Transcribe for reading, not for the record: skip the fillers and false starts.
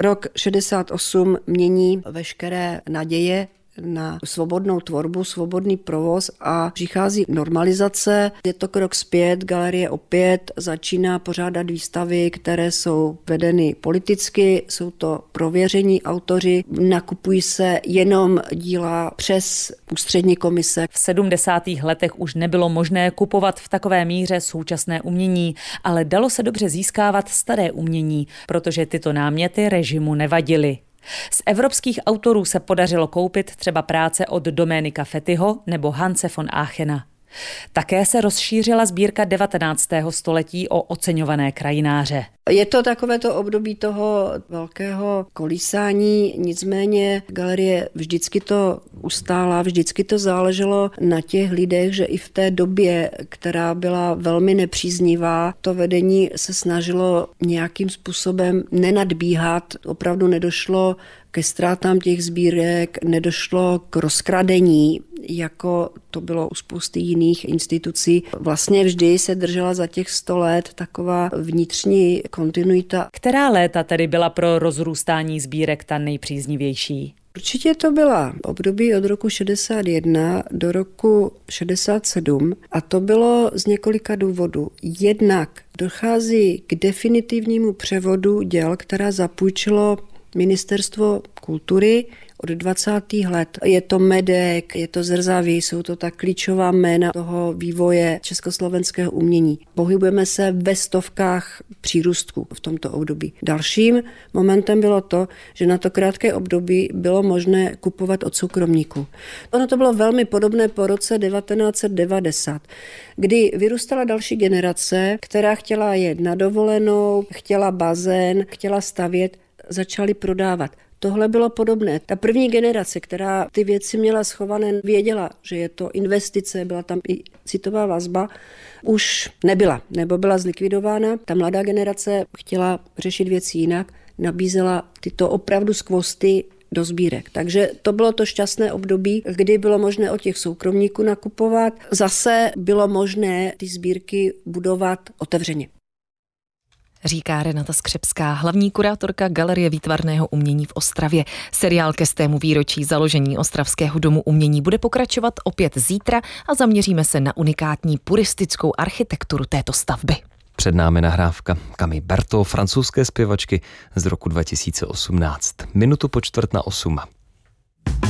Rok 68 mění veškeré naděje na svobodnou tvorbu, svobodný provoz a přichází normalizace. Je to krok zpět, galerie opět začíná pořádat výstavy, které jsou vedeny politicky, jsou to prověření autoři, nakupují se jenom díla přes ústřední komise. V 70. letech už nebylo možné kupovat v takové míře současné umění, ale dalo se dobře získávat staré umění, protože tyto náměty režimu nevadily. Z evropských autorů se podařilo koupit třeba práce od Doménika Fettiho nebo Hanse von Achena. Také se rozšířila sbírka 19. století o oceňované krajináře. Je to takovéto období toho velkého kolísání, nicméně galerie vždycky to ustála, vždycky to záleželo na těch lidech, že i v té době, která byla velmi nepříznivá, to vedení se snažilo nějakým způsobem nenadbíhat, opravdu nedošlo ke ztrátám těch sbírek, nedošlo k rozkradení, jako to bylo u spousty jiných institucí. Vlastně vždy se držela za těch 100 let taková vnitřní kontinuita. Která léta tedy byla pro rozrůstání sbírek ta nejpříznivější? Určitě to byla období od roku 61 do roku 67 a to bylo z několika důvodů. Jednak dochází k definitivnímu převodu děl, která zapůjčilo Ministerstvo kultury od 20. let. Je to Medek, je to Zrzaví, jsou to ta klíčová jména toho vývoje československého umění. Pohybujeme se ve stovkách přírůstků v tomto období. Dalším momentem bylo to, že na to krátké období bylo možné kupovat od soukromníků. Ono to bylo velmi podobné po roce 1990, kdy vyrůstala další generace, která chtěla jet na dovolenou, chtěla bazén, chtěla stavět, začali prodávat. Tohle bylo podobné. Ta první generace, která ty věci měla schované, věděla, že je to investice, byla tam i citová vazba, už nebyla, nebo byla zlikvidována. Ta mladá generace chtěla řešit věci jinak, nabízela tyto opravdu skvosty do sbírek. Takže to bylo to šťastné období, kdy bylo možné od těch soukromníků nakupovat. Zase bylo možné ty sbírky budovat otevřeně. Říká Renata Skřepská, hlavní kurátorka Galerie výtvarného umění v Ostravě. Seriál ke 100. výročí založení Ostravského domu umění bude pokračovat opět zítra a zaměříme se na unikátní puristickou architekturu této stavby. Před námi nahrávka Camille Berthaud, francouzské zpěvačky z roku 2018. 7:45.